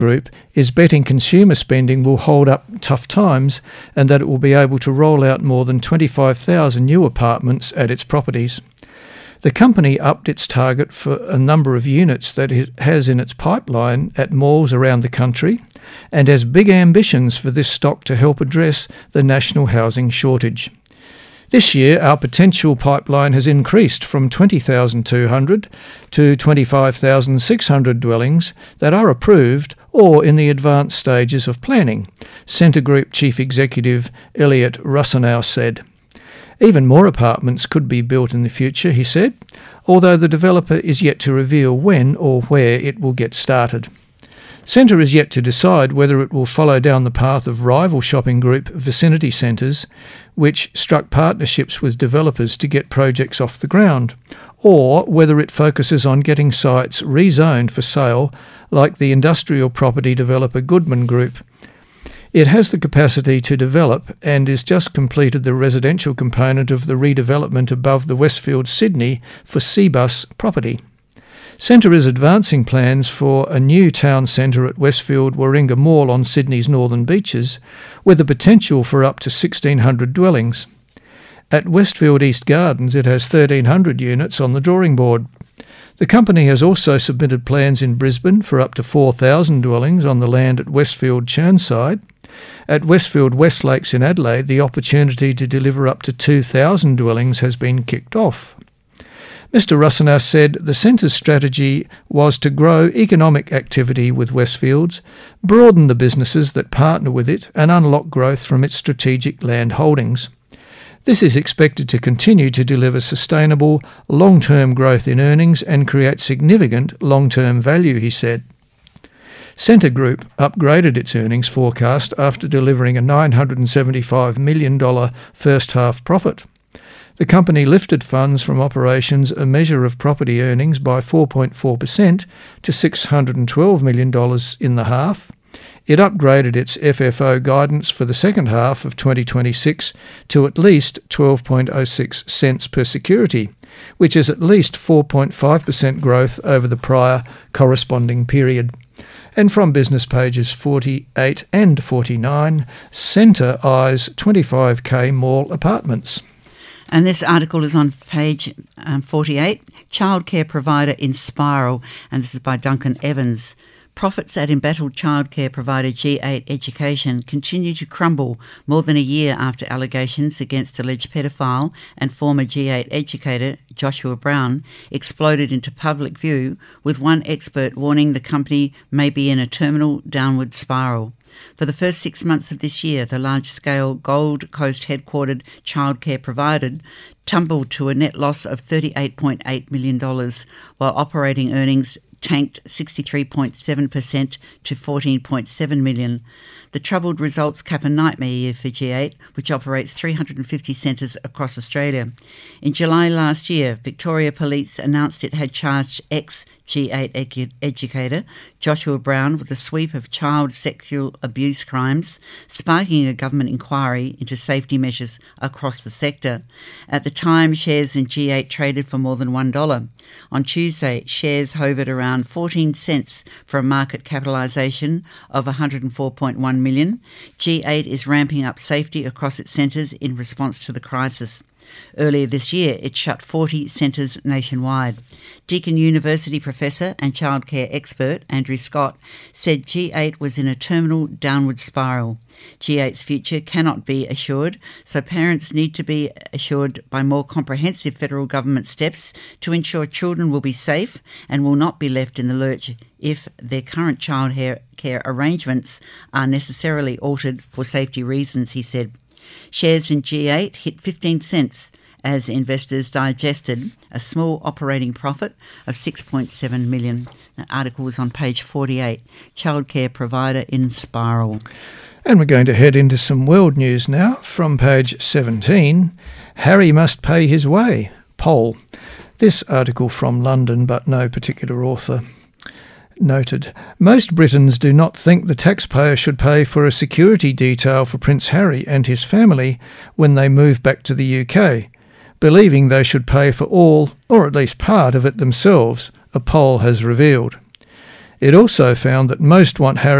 Group is betting consumer spending will hold up tough times and that it will be able to roll out more than 25,000 new apartments at its properties. The company upped its target for a number of units that it has in its pipeline at malls around the country and has big ambitions for this stock to help address the national housing shortage. This year, our potential pipeline has increased from 20,200 to 25,600 dwellings that are approved or in the advanced stages of planning, Scentre Group Chief Executive Elliot Rusanow said. Even more apartments could be built in the future, he said, although the developer is yet to reveal when or where it will get started. Scentre is yet to decide whether it will follow down the path of rival shopping group Vicinity Centres, which struck partnerships with developers to get projects off the ground, or whether it focuses on getting sites rezoned for sale like the industrial property developer Goodman Group. It has the capacity to develop and has just completed the residential component of the redevelopment above the Westfield Sydney for Cbus property. Scentre is advancing plans for a new town centre at Westfield Warringah Mall on Sydney's northern beaches, with the potential for up to 1,600 dwellings. At Westfield East Gardens it has 1,300 units on the drawing board. The company has also submitted plans in Brisbane for up to 4,000 dwellings on the land at Westfield Churnside. At Westfield West Lakes in Adelaide, the opportunity to deliver up to 2,000 dwellings has been kicked off. Mr Rusanow said the Centre's strategy was to grow economic activity with Westfields, broaden the businesses that partner with it and unlock growth from its strategic land holdings. This is expected to continue to deliver sustainable, long-term growth in earnings and create significant long-term value, he said. Scentre Group upgraded its earnings forecast after delivering a $975 million first-half profit. The company lifted funds from operations, a measure of property earnings, by 4.4% to $612 million in the half. It upgraded its FFO guidance for the second half of 2026 to at least 12.06 cents per security, which is at least 4.5% growth over the prior corresponding period. And from business pages 48 and 49, Scentre eyes 25k mall apartments. And this article is on page 48, Childcare Provider in Spiral, and this is by Duncan Evans. Profits at embattled childcare provider G8 Education continue to crumble more than a year after allegations against alleged pedophile and former G8 educator Joshua Brown exploded into public view, with one expert warning the company may be in a terminal downward spiral. For the first 6 months of this year, the large-scale Gold Coast-headquartered childcare provider tumbled to a net loss of $38.8 million, while operating earnings tanked 63.7% to $14.7 million. The troubled results cap a nightmare year for G8, which operates 350 centres across Australia. In July last year, Victoria Police announced it had charged ex-G8 educator Joshua Brown with a sweep of child sexual abuse crimes, sparking a government inquiry into safety measures across the sector. At the time, shares in G8 traded for more than $1. On Tuesday, shares hovered around 14 cents for a market capitalisation of $104.1 million. G8 is ramping up safety across its centres in response to the crisis. Earlier this year, it shut 40 centres nationwide. Deakin University professor and childcare expert Andrew Scott said G8 was in a terminal downward spiral. G8's future cannot be assured, so parents need to be assured by more comprehensive federal government steps to ensure children will be safe and will not be left in the lurch if their current child care arrangements are necessarily altered for safety reasons, he said. Shares in G8 hit 15 cents as investors digested a small operating profit of $6.7 million. The article is on page 48, Childcare Provider in Spiral. And we're going to head into some world news now. From page 17, Harry must pay his way, poll. This article from London, but no particular author. Noted, most Britons do not think the taxpayer should pay for a security detail for Prince Harry and his family when they move back to the UK, believing they should pay for all, or at least part of it themselves, a poll has revealed. It also found that most want